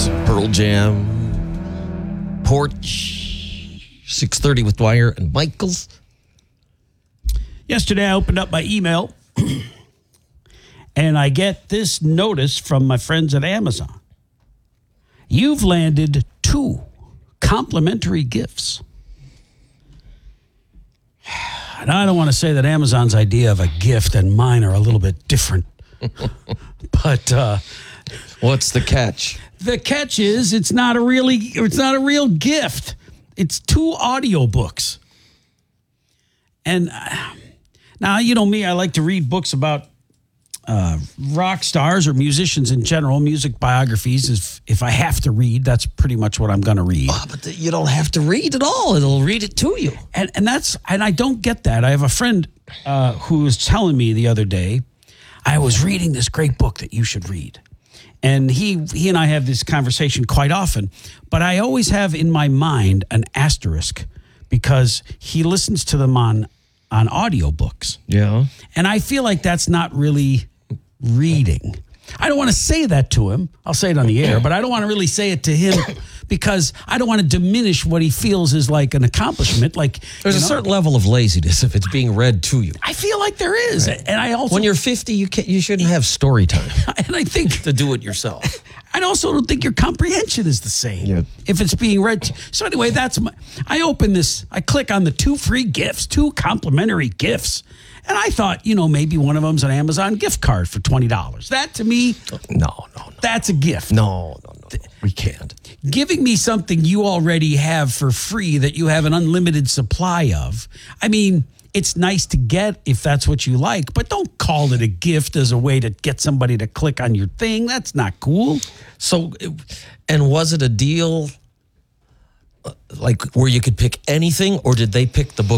Pearl Jam, Porch, 6:30 with Dwyer and Michaels. Yesterday, I opened up my email, and I get this notice from my friends at Amazon. You've landed 2 complimentary gifts. And I don't want to say that Amazon's idea of a gift and mine are a little bit different. But What's the catch? the catch is it's not a real gift. It's 2 audiobooks. And now, you know me, I like to read books about rock stars or musicians in general, music biographies. If I have to read, that's pretty much what I'm going to read. Oh, but you don't have to read at all. It'll read it to you. And I don't get that. I have a friend who was telling me the other day, I was reading this great book that you should read. And he and I have this conversation quite often, but I always have in my mind an asterisk because he listens to them on audiobooks. Yeah. And I feel like that's not really reading. I don't want to say that to him. I'll say it on the air, but I don't want to really say it to him because I don't want to diminish what he feels is like an accomplishment. Like There's a certain level of laziness if it's being read to you. I feel like there is. Right. And I also... When you're 50, you shouldn't have story time. And I think... to do it yourself. I also don't think your comprehension is the same if it's being read. So anyway, I open this, I click on the 2 free gifts, 2 complimentary gifts. And I thought, maybe one of them's an Amazon gift card for $20. That to me, no. That's a gift. No. We can't. Giving me something you already have for free that you have an unlimited supply of. I mean, it's nice to get if that's what you like, but don't call it a gift as a way to get somebody to click on your thing. That's not cool. So, and was it a deal like where you could pick anything, or did they pick the book